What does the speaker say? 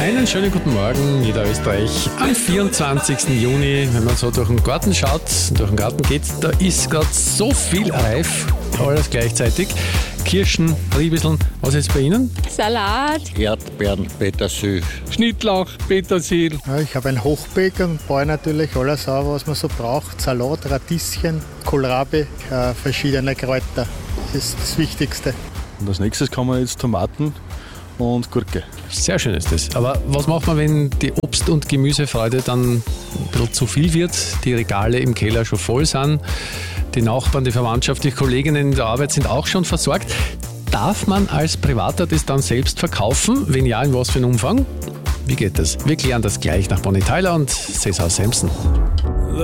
Einen schönen guten Morgen, Niederösterreich. Am 24. Juni, wenn man so durch den Garten schaut, durch den Garten geht, da ist gerade so viel reif, alles gleichzeitig. Kirschen, Riebisseln, was ist bei Ihnen? Salat, Erdbeeren, Petersil, Schnittlauch, Petersil. Ja, ich habe ein Hochbeet und baue natürlich alles an, was man so braucht. Salat, Radieschen, Kohlrabi, verschiedene Kräuter. Das ist das Wichtigste. Und als nächstes kommen jetzt Tomaten und Gurke. Sehr schön ist das. Aber was macht man, wenn die Obst- und Gemüsefreude dann ein bisschen zu viel wird, die Regale im Keller schon voll sind, die Nachbarn, die Verwandtschaft, die Kolleginnen in der Arbeit sind auch schon versorgt? Darf man als Privater das dann selbst verkaufen? Wenn ja, in was für einem Umfang? Wie geht das? Wir klären das gleich nach Bonnie Tyler und Cesar Sampson.